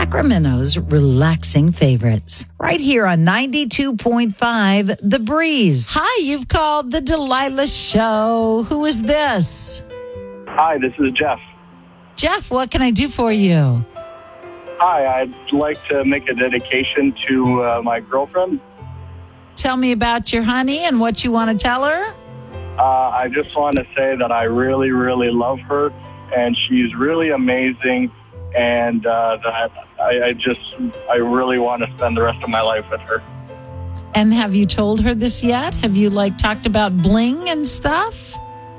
Sacramento's relaxing favorites. Right here on 92.5 The Breeze. Hi, you've called the Delilah Show. Who is this? Hi, this is Jeff. Jeff, what can I do for you? Hi, I'd like to make a dedication to my girlfriend. Tell me about your honey and what you want to tell her. I just want to say that I really, really love her, and she's really amazing, and that I really want to spend the rest of my life with her. And have you told her this yet? Have you talked about bling and stuff?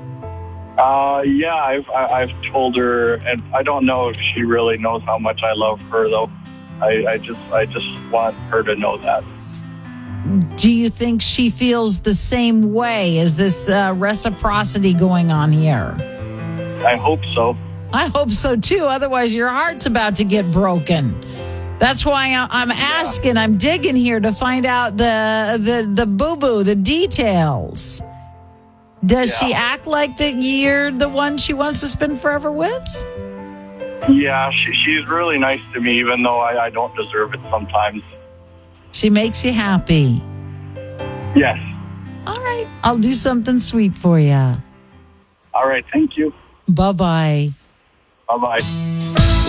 Yeah, I've told her, and I don't know if she really knows how much I love her, though. I just want her to know that. Do you think she feels the same way? Is this reciprocity going on here? I hope so. I hope so, too. Otherwise, your heart's about to get broken. That's why I'm asking. I'm digging here to find out the boo-boo, the details. Does she act like you're the one she wants to spend forever with? Yeah, she's really nice to me, even though I don't deserve it sometimes. She makes you happy. Yes. All right. I'll do something sweet for you. All right. Thank you. Bye-bye. Bye-bye.